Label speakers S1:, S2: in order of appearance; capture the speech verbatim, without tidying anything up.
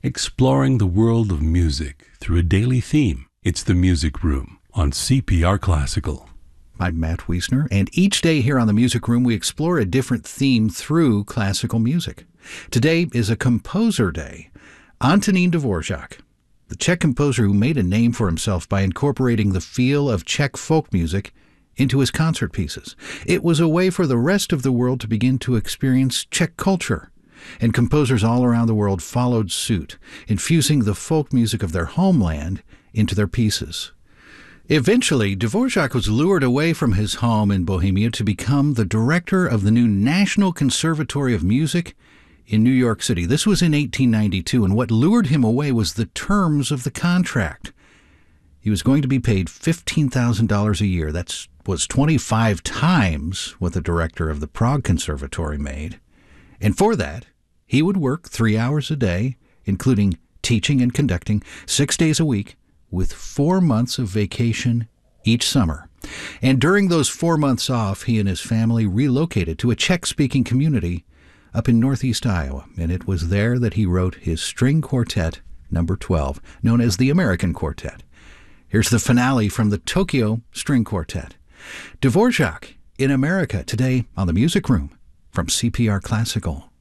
S1: exploring the world of music through a daily theme. It's the Music Room on C P R Classical.
S2: I'm Matt Wiesner, and each day here on the Music Room we explore a different theme through classical music. Today is a composer day. Antonín Dvorak, the Czech composer who made a name for himself by incorporating the feel of Czech folk music into his concert pieces. It was a way for the rest of the world to begin to experience Czech culture. And composers all around the world followed suit, infusing the folk music of their homeland into their pieces. Eventually, Dvorak was lured away from his home in Bohemia to become the director of the new National Conservatory of Music in New York City. This was in eighteen ninety-two, and what lured him away was the terms of the contract. He was going to be paid fifteen thousand dollars a year. That was twenty-five times what the director of the Prague Conservatory made. And for that, he would work three hours a day, including teaching and conducting, six days a week, with four months of vacation each summer. And during those four months off, he and his family relocated to a Czech-speaking community up in northeast Iowa. And it was there that he wrote his string quartet, number twelve, known as the American Quartet. Here's the finale from the Tokyo String Quartet. Dvorak in America, today on the Music Room from C P R Classical.